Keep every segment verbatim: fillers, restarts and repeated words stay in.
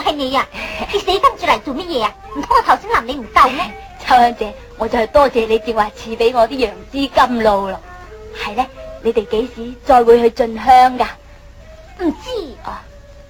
係你啊！你死跟住嚟做乜嘢啊？唔通我頭先淋你唔夠咩？ 秋香姐，我就係多謝你正話賜俾我啲楊枝甘露咯。係咧，你哋幾時再會去進香噶？ 唔知啊。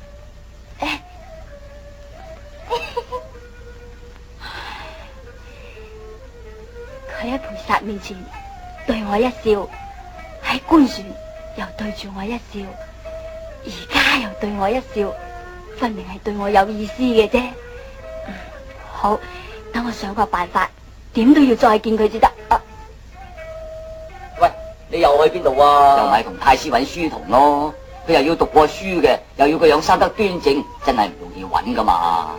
佢喺菩薩面前對我一笑，喺觀船又對住我一笑，而家又對我一笑，分明係對我有意思嘅啫。嗯，好，等我想個辦法，點都要再見佢至得。啊， 喂，你又去邊度啊？又咪同太師揾書童咯。佢又要讀過書嘅，又要個樣生得端正，真係唔容易揾噶嘛。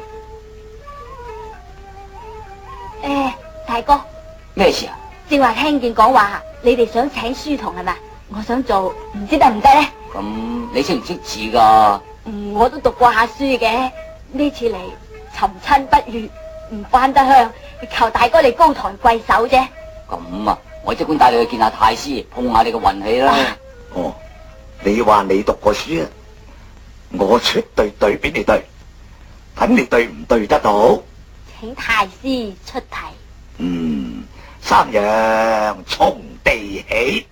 誒，大哥， 咩事啊？ 正話聽見講話，你哋想請書童係咪？我想做，唔知得唔得咧？ 咁你識唔識字噶？ 嗯，我都讀過下書嘅。呢次嚟尋親不遇，唔翻得鄉，求大哥你高抬貴手啫。 咁啊，我即管帶你去見下太師，碰下你個運氣啦。 啊、哦，你話你讀過書啊？我出對對俾你對，睇你對唔對得到？ 請太師出題。 嗯，三陽從地起。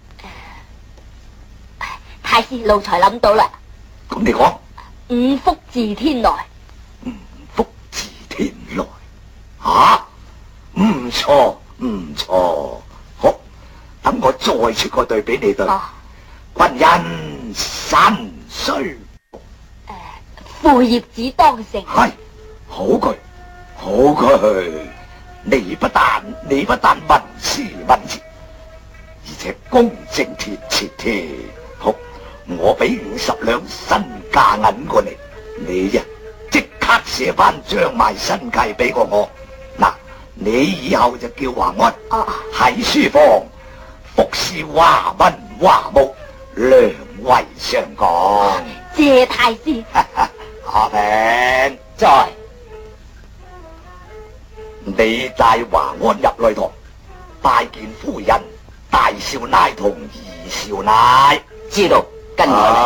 太師奴才諗到啦。 咁你講。 五福自天來。 五福自天來。吓，唔錯唔錯。好，等我再出個對俾你對。 哦。 君因身衰。誒、 呃，父業子當成。 係，好句。好句，你不但你不但文思敏捷，而且公正鐵切添。好，我俾五十兩身家銀過你，你呀即刻寫翻張賣身契俾過我。嗱，你以後就叫華安，喺書房服侍華文華武，兩位相講。 謝太師。 阿平在。 你帶華安入內堂，拜見夫人、大少奶同二少奶。 知道，跟我嚟。